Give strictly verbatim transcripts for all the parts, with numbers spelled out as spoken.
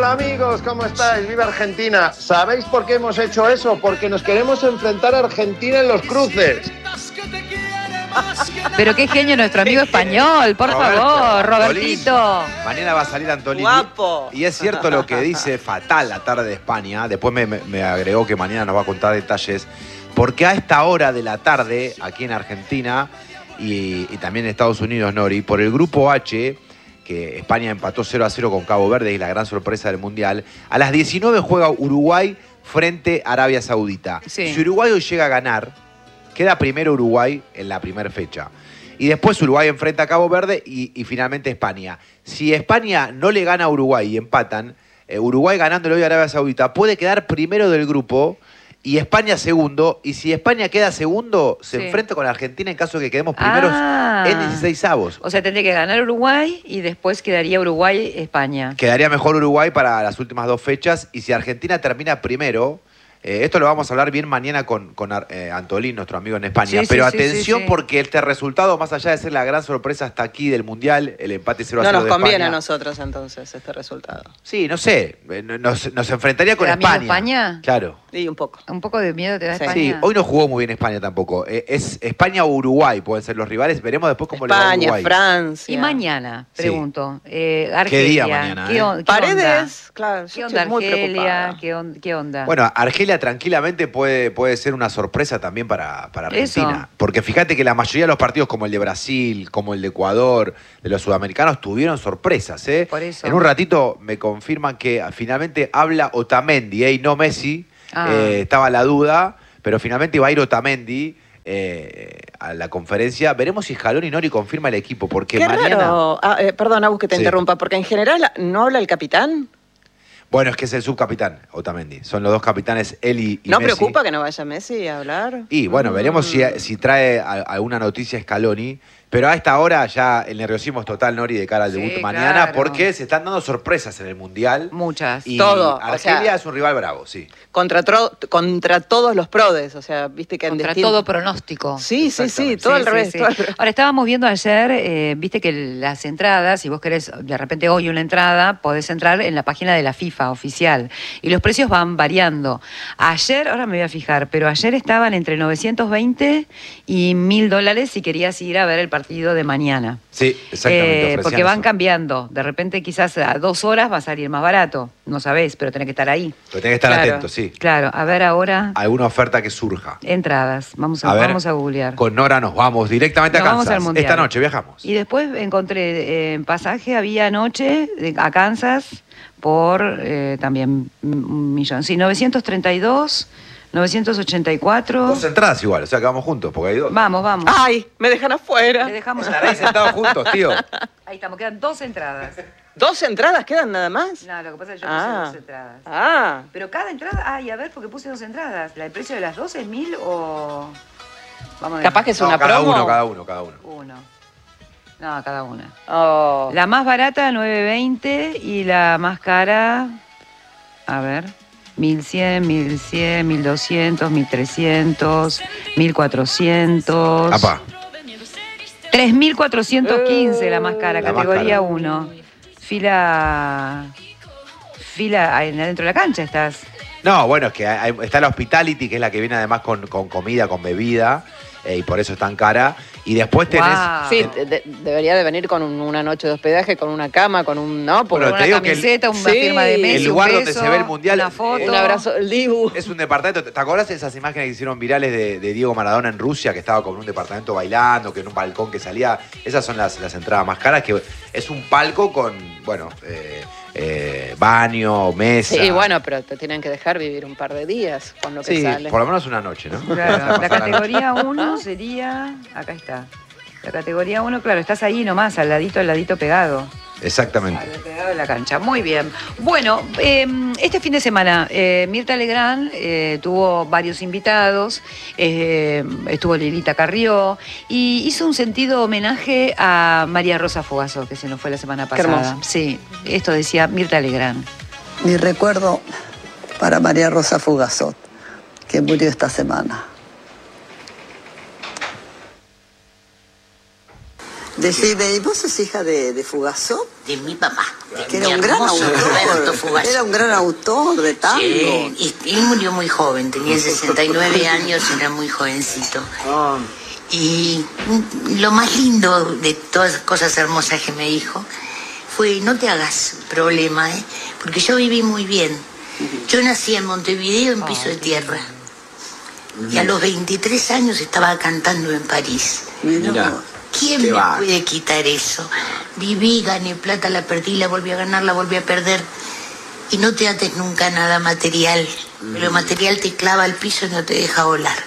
Hola amigos, ¿cómo estáis? ¡Viva Argentina! ¿Sabéis por qué hemos hecho eso? Porque nos queremos enfrentar a Argentina en los cruces. Pero qué genio nuestro amigo español, por Roberto, favor, Robertito. Antolín. Mañana va a salir Antolín. Guapo. Y es cierto lo que dice Fatal la tarde de España. Después me, me, me agregó que mañana nos va a contar detalles. Porque a esta hora de la tarde, aquí en Argentina y, y también en Estados Unidos, Nori, por el grupo H, que España empató cero a cero con Cabo Verde y la gran sorpresa del Mundial, a las diecinueve juega Uruguay frente a Arabia Saudita. Sí. Si Uruguay hoy llega a ganar, queda primero Uruguay en la primera fecha. Y después Uruguay enfrenta a Cabo Verde y, y finalmente España. Si España no le gana a Uruguay y empatan, eh, Uruguay ganándole hoy a Arabia Saudita puede quedar primero del grupo y España segundo. Y si España queda segundo, se Sí. enfrenta con Argentina en caso de que quedemos primeros Ah. en dieciseisavos. O sea, tendría que ganar Uruguay y después quedaría Uruguay-España. Quedaría mejor Uruguay para las últimas dos fechas. Y si Argentina termina primero, eh, esto lo vamos a hablar bien mañana con, con eh, Antolín, nuestro amigo en España. Sí, sí, Pero sí, atención sí, sí. porque este resultado, más allá de ser la gran sorpresa hasta aquí del Mundial, el empate cero a No cero nos de conviene España. a nosotros entonces este resultado. Sí, no sé. eh, Nos, nos enfrentaría con ¿Te da miedo España. España? Claro. Y un poco. Un poco de miedo te da Sí. España. Sí, hoy no jugó muy bien España tampoco. Eh, Es España o Uruguay, pueden ser los rivales. Veremos después cómo le va a España, Uruguay. Francia. Y mañana, Sí. pregunto, eh, Argelia. día mañana, ¿Qué, eh? on- qué Paredes, onda? claro, yo ¿Qué onda estoy muy Argelia? preocupada. ¿Qué, on- qué onda? Bueno, Argelia tranquilamente puede, puede ser una sorpresa también para, para Argentina. Eso. Porque fíjate que la mayoría de los partidos, como el de Brasil, como el de Ecuador, de los sudamericanos, tuvieron sorpresas. ¿eh? Por eso. En un ratito me confirman que finalmente habla Otamendi, ¿eh? Y no Messi. Ah. Eh, estaba la duda, pero finalmente va a ir Otamendi eh, a la conferencia. Veremos si Scaloni Nori confirma el equipo, porque Qué mañana... raro. Ah, eh, perdón, Agus, que te Sí. interrumpa, porque en general no habla el capitán. Bueno, es que es el subcapitán, Otamendi. Son los dos capitanes, él y, y ¿No Messi. preocupa que no vaya Messi a hablar? Y bueno, veremos si, si trae a- alguna noticia Scaloni. Pero a esta hora ya el nerviosismo es total, Nori, de cara al Sí, debut mañana, claro. porque se están dando sorpresas en el Mundial. Muchas. Y Todo, o Argelia sea- es un rival bravo, sí. Contra, tro- contra todos los prodes, o sea, viste que en Contra distinto- todo pronóstico. Sí, sí, sí, Exactamente. todo Sí, al sí, revés. sí. todo al revés. Ahora, estábamos viendo ayer, eh, viste que las entradas, si vos querés de repente hoy una entrada, podés entrar en la página de la FIFA oficial. Y los precios van variando. Ayer, ahora me voy a fijar, pero ayer estaban entre novecientos veinte y mil dólares si querías ir a ver el partido de mañana. Sí, exactamente. Eh, ofrecían porque van eso. cambiando. De repente quizás a dos horas va a salir más barato. No sabés, pero tenés que estar ahí. Pero tenés que estar Claro, atento, sí. Claro, a ver ahora Alguna oferta que surja. entradas. Vamos a, A ver, vamos a googlear. Con Nora nos vamos directamente a Nos vamos Kansas. al Mundial. Esta noche viajamos. Y después encontré en pasaje, había anoche de- a Kansas por eh, también un millón. Sí, novecientos treinta y dos, novecientos ochenta y cuatro. Dos entradas igual, o sea que vamos juntos, porque hay dos. Vamos, vamos. Ay, me dejan afuera. Le dejamos Estar ahí sentados juntos, tío. Ahí estamos, quedan dos entradas. ¿Dos entradas quedan nada más? No, lo que pasa es que yo Ah. puse dos entradas. Ah, Pero cada entrada, ay, a ver, porque puse dos entradas. ¿El precio de las dos es mil o...? Vamos a ver. capaz que es No, una cada promo. uno, cada uno, cada uno. Uno. No, cada una. Oh. La más barata, nueve veinte, y la más cara, a ver, mil cien, mil cien, mil doscientos, mil trescientos, mil cuatrocientos. Apá. tres mil cuatrocientos quince la más cara, La más categoría cara. uno. Fila... Fila ahí adentro de la cancha estás. No, bueno, es que hay- está la Hospitality, que es la que viene además con, con comida, con bebida, eh, y por eso es tan cara. Y después tenés... Guau. Sí, de- de- debería de venir con un- una noche de hospedaje, con una cama, con un... No, porque Bueno, Con te una digo que el- camiseta, una Sí, firma de Messi, el lugar un donde beso, se ve el Mundial, una foto. eh, un abrazo del Dibu. Es un departamento. ¿Te acordás de esas imágenes que hicieron virales de, de Diego Maradona en Rusia, que estaba con un departamento bailando, que en un balcón que salía? Esas son las, las entradas más caras, que es un palco con, bueno, eh, eh, baño, mesa. Sí, bueno, pero te tienen que dejar vivir un par de días con lo que Sí, sale. por lo menos una noche, ¿no? Claro, la Pasar categoría uno sería. Acá está. La categoría uno, claro, estás ahí nomás, al ladito, al ladito pegado. Exactamente. Al pegado de la cancha. Muy bien. Bueno, eh, este fin de semana, eh, Mirta Legrand eh, tuvo varios invitados. eh, estuvo Lilita Carrió y hizo un sentido homenaje a María Rosa Fogazzó, que se nos fue la semana Qué pasada. hermoso. Sí, esto decía Mirta Legrand. Mi recuerdo para María Rosa Fogazzó, que murió esta semana. Decime, ¿y vos sos hija de, de Fugazot? De mi papá. De Que era mi un gran hermoso Roberto autor. Fugazot. Era un gran autor de tango. Sí, y él murió muy joven, tenía sesenta y nueve años, era muy jovencito. Oh. Y lo más lindo de todas las cosas hermosas que me dijo fue, no te hagas problema, ¿eh? Porque yo viví muy bien. Yo nací en Montevideo en piso de tierra. Y a los veintitrés años estaba cantando en París. Mira. ¿Quién me puede quitar eso? Viví, gané plata, la perdí, la volví a ganar, la volví a perder. Y no te ates nunca a nada material. Pero lo material te clava al piso y no te deja volar.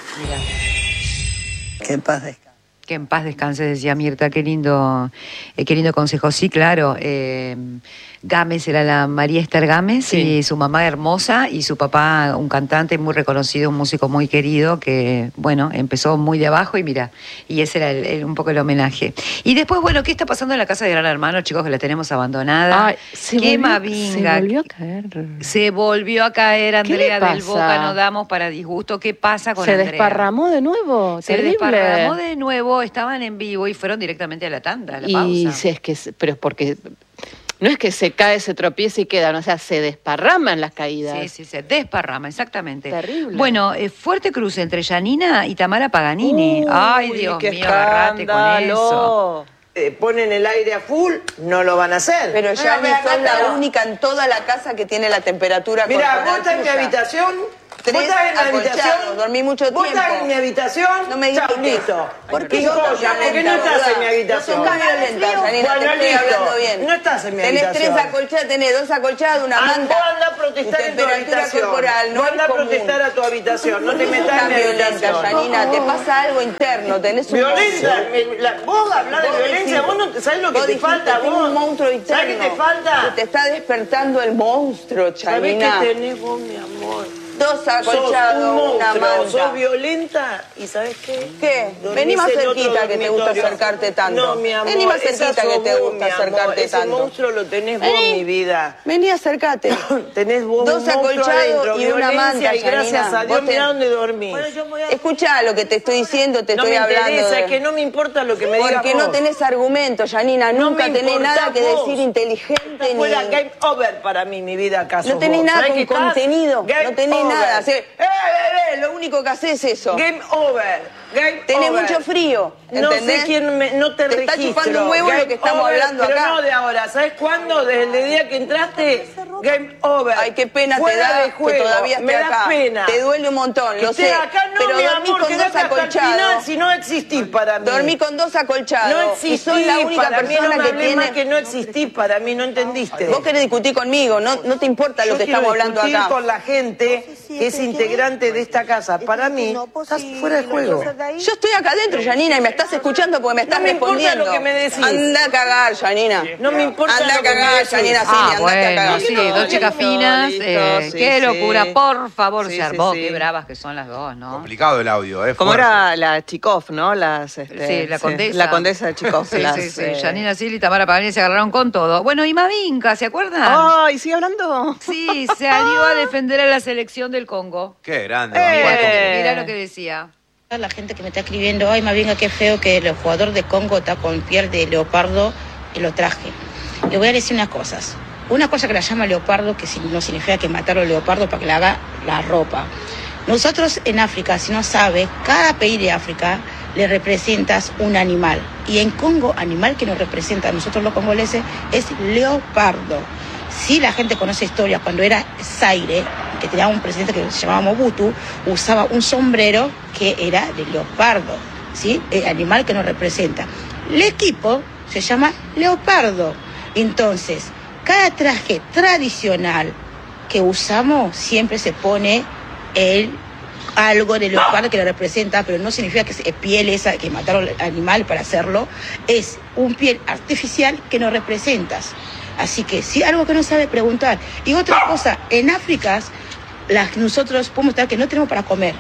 Que en paz descanse. Que en paz descanse, decía Mirta, qué lindo, eh, qué lindo consejo. Sí, claro, eh, Gámez era la María Esther Gámez, sí. Y su mamá hermosa y su papá un cantante muy reconocido, un músico muy querido que, bueno, empezó muy de abajo y mira, y ese era el, el, un poco el homenaje. Y después, bueno, ¿qué está pasando en la casa de Gran Hermano, chicos, que la tenemos abandonada? Ay, se qué volvió, mavinga. Se volvió a caer. Se volvió a caer, Andrea del pasa? Boca, no damos para disgusto. ¿Qué pasa con ¿Se Andrea? desparramó de nuevo? Se Terrible. desparramó de nuevo, estaban en vivo y fueron directamente a la tanda, a la y pausa. Si es que, pero es porque no es que se cae, se tropieza y quedan, o sea, se desparraman las caídas. Sí, sí, se desparrama, exactamente. Terrible. Bueno, eh, fuerte cruce entre Yanina y Tamara Paganini. Uy, Ay, Dios qué mío, agarrate con eso. Eh, ponen el aire a full, no lo van a hacer. Pero ya No, ni vean, son no, la no. única en toda la casa que tiene la temperatura Mira, corporal vos estás en mi tuya. habitación. Tres ¿Vos estás en mi acolchados, habitación? dormí mucho ¿Vos tiempo. estás en mi habitación? No me Chao, grites. listo. ¿Por qué Picoya, sos tan ¿por qué violenta, no estás en mi boluda? habitación? No sos tan violenta, Janina, te Bueno, estoy listo. hablando bien. No estás en mi tenés habitación. Tenés tres acolchadas, tenés dos acolchadas, una Ah, manta. vos andá a protestar y en tu temperatura habitación. corporal, no Vos es andá a común. protestar a tu habitación, no te metas en Tan mi violenta, habitación. Janina, te pasa algo interno, tenés un Violenta, monstruo. me- la- vos hablás de Vos violencia, dijiste- vos no sabés lo que vos te dijiste, falta, tengo vos. un monstruo interno. ¿Sabés qué te falta? Se te está despertando el monstruo, ¿Sabés Janina. qué tenés vos, mi amor? Dos Sos acolchados, un una monstruo, manta. sos violenta y ¿sabés qué? ¿Qué? Dormís Vení más en otro cerquita que te gusta dormitorio. acercarte tanto. No, mi amor, Vení más esa cerquita que sos te vos, gusta mi amor. acercarte Ese tanto. monstruo lo tenés vos, Vení. mi vida. Vení, acércate. Tenés vos Dos un monstruo acolchados adentro, y una violencia, manta, y gracias Janina. a Dios, Vos te- mirá dónde dormís. Escuchá lo que te estoy diciendo, te no estoy me hablando. interesa, de- es que no me importa lo que me digas Porque vos. no tenés argumento, Janina. No Nunca me tenés importás nada que vos. decir inteligente ni... Fuera game over para mí, mi vida, acaso. No tenés vos. nada ¿Sabés con qué estás? contenido. Game No tenés over. nada. Hacer, ¡Eh, eh, eh! Lo único que haces es eso. Game over. Game Tenés over. mucho frío, No ¿entendés? sé quién me, no te, Te está registro. chupando un huevo Game lo que estamos over, hablando pero acá. no de ahora. ¿Sabes cuándo? Desde el día que entraste, game over. Ay, qué pena te Fuera da de juego. que todavía esté me acá. da pena. Te duele un montón, Que lo estés sé. acá no, pero mi dormí amor, con quédate dos hasta el final acolchados. si no existís para mí. Dormí con dos acolchados. No y existís sos la única para mí, persona no me que hablés tiene... más que no existís para mí, no entendiste. Vos querés discutir conmigo, no, no te importa Yo lo que quiero estamos hablando discutir acá. con la gente que es integrante de esta casa. Para mí, estás fuera de juego. Yo estoy acá adentro, Janina, y me estás escuchando porque me estás No me importa respondiendo. lo que me decís. Anda a cagar, Janina. No me importa Anda lo a que me cagar, decís. Janina, sí, Ah, andate a bueno, cagar. sí, No, dos chicas listo, finas. listo, eh, sí, qué sí. locura, por favor, Sí, se sí, armó. sí. Qué bravas que son las dos, ¿no? Complicado el audio, ¿eh? Como Fuerte. era la Chikov, ¿no? Las, este, Sí, la condesa. La condesa de Chikov. Sí, las, sí, sí. eh, Janina Sil y Tamara Paganini se agarraron con todo. Bueno, y Mavinka, ¿se acuerdan? Ay, ¿sigue hablando? Sí, salió a defender a la selección del Congo. Qué grande. Eh. Mavinka. Mirá lo que decía. La gente que me está escribiendo, ay, Mavinga, qué feo que el jugador de Congo está con piel de leopardo y lo traje. Le voy a decir unas cosas. Una cosa que la llama leopardo, que si- no significa que matarlo al leopardo para que le haga la ropa. Nosotros en África, si no sabe, cada país de África le representas un animal. Y en Congo, animal que nos representa a nosotros los congoleses es leopardo. Si la gente conoce historia, cuando era Zaire, que tenía un presidente que se llamaba Mobutu, usaba un sombrero que era de leopardo, ¿sí? El animal que nos representa. El equipo se llama leopardo. Entonces, cada traje tradicional que usamos siempre se pone el algo de leopardo que lo representa, pero no significa que es piel esa que mataron al animal para hacerlo, es un piel artificial que nos representas. Así que si algo que no sabe, preguntar. Y otra cosa, en África las, nosotros podemos estar que no tenemos para comer,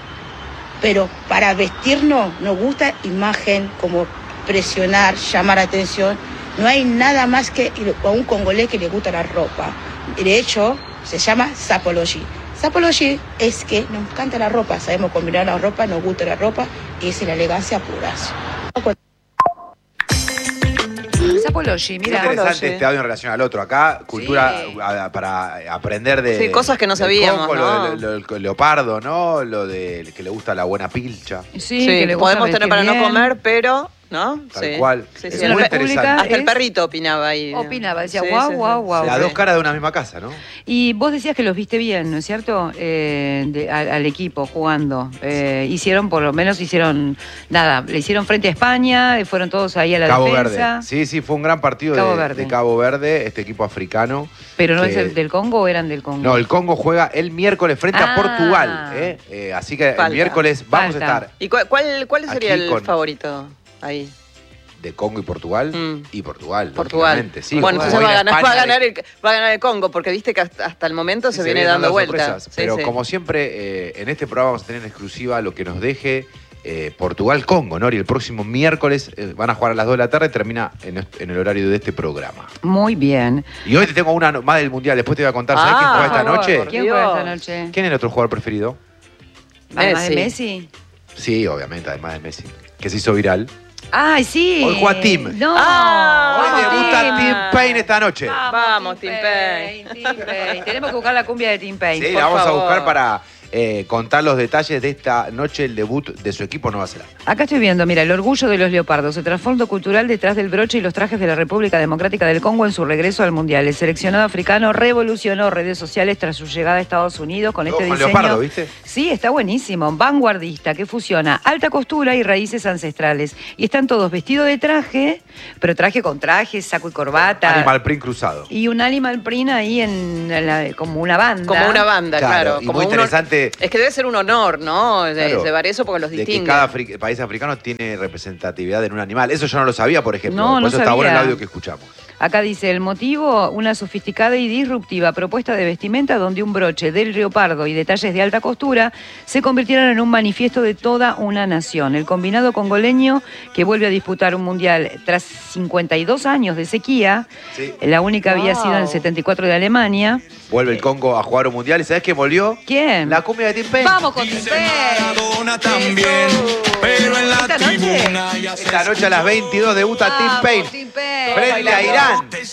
pero para vestirnos nos gusta imagen, como presionar, llamar atención. No hay nada más que a un congolés que le gusta la ropa. De hecho, se llama sapology. Sapology es que nos encanta la ropa, sabemos combinar la ropa, nos gusta la ropa y es la elegancia pura. Topology, Es mira. interesante Topology. este audio en relación al otro. Acá, cultura Sí. a- para aprender de. Sí, cosas que no del sabíamos, Congo, ¿no? Lo, de- lo del leopardo, ¿no? Lo de que le gusta la buena pilcha. Sí, Sí, que le gusta podemos tener vestir para no bien. comer, pero, ¿no? Tal Sí. cual. Sí, Es sí, En muy la hasta- interesante. República Hasta el es- perrito opinaba ahí. Opinaba, decía, Sí, guau, sí, guau, sí. guau. Las Sí. dos caras de una misma casa, ¿no? Y vos decías que los viste bien, ¿no es cierto? Eh, de- al, al equipo jugando. Eh, hicieron, por lo menos hicieron, nada, le hicieron frente a España, fueron todos ahí a la Cabo defensa. Verde. Sí, sí, fue un gran partido Cabo de, Verde. de Cabo Verde, este equipo africano. Pero no que- es el del Congo o eran del Congo. No, el Congo juega el miércoles frente Ah. a Portugal. ¿eh? Eh, así que Falta. el miércoles vamos Falta. a estar ¿Y cuál, cuál, cuál sería Aquí el con- favorito ahí? de Congo y Portugal. Mm. Y Portugal, Portugal. lógicamente, sí. bueno, como entonces va a, ir ganar, va, a España ganar de- el, va a ganar el Congo, porque viste que hasta, hasta el momento Sí, se, viene dando vueltas. sorpresas. Pero como siempre, eh, en este programa vamos a tener en exclusiva lo que nos deje eh, Portugal-Congo, ¿no? Y el próximo miércoles eh, van a jugar a las dos de la tarde, termina en, est- en el horario de este programa. Muy bien. Y hoy te tengo una no- más del Mundial, después te voy a contar. ¿Sabes Ah, quién juega por esta favor, noche? por ¿Quién juega esta Dios. noche? ¿Quién es nuestro jugador preferido? Además de Messi. Messi. Sí, obviamente, además de Messi, que se hizo viral. ¡Ay, sí! Hoy juega Tim. No. Ah, Hoy vamos, debuta Tim. Tim Payne esta noche. Vamos, Tim Payne. Tim Payne. Tenemos que buscar la cumbia de Tim Payne. Sí, por la vamos favor. a buscar para eh, contar los detalles de esta noche, el debut de su equipo Nueva Zelanda. Acá estoy viendo, mira, el orgullo de los leopardos, el trasfondo cultural detrás del broche y los trajes de la República Democrática del Congo en su regreso al Mundial. El seleccionado africano revolucionó redes sociales tras su llegada a Estados Unidos con este Con diseño. leopardo, ¿viste? Sí, está buenísimo, vanguardista, que fusiona alta costura y raíces ancestrales. Y están todos vestidos de traje, pero traje con traje, saco y corbata. Animal print cruzado. Y un animal print ahí en la- como una banda. Como una banda, Claro, claro. y como muy un- interesante- Es que debe ser un honor, ¿no? De Claro, llevar eso porque los de distingue. que cada afri- país africano tiene representatividad en un animal. Eso yo no lo sabía, por ejemplo. No, por no eso está bueno el sabía. audio que escuchamos. Acá dice, el motivo, una sofisticada y disruptiva propuesta de vestimenta donde un broche del leopardo y detalles de alta costura se convirtieron en un manifiesto de toda una nación. El combinado congoleño, que vuelve a disputar un mundial tras cincuenta y dos años de sequía, Sí. la única había Wow. sido en el setenta y cuatro de Alemania. Vuelve el Congo a jugar un mundial. ¿Y sabes quién volvió? ¿Quién? La cumbia de Tim Payne. ¡Vamos con Tim Payne! también, pero en la ¿Esta noche? tribuna ya se Esta noche a las veintidós debuta Tim Vamos, Payne Tim Payne. frente a Irán.